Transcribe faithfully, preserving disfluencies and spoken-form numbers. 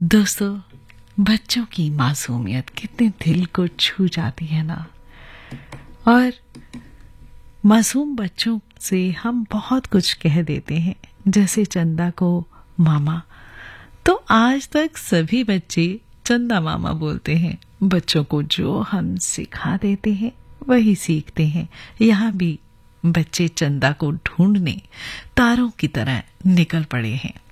दोस्तों, बच्चों की मासूमियत कितने दिल को छू जाती है ना। और मासूम बच्चों से हम बहुत कुछ कह देते हैं, जैसे चंदा को मामा। तो आज तक सभी बच्चे चंदा मामा बोलते हैं। बच्चों को जो हम सिखा देते हैं वही सीखते हैं। यहाँ भी बच्चे चंदा को ढूंढने तारों की तरह निकल पड़े हैं।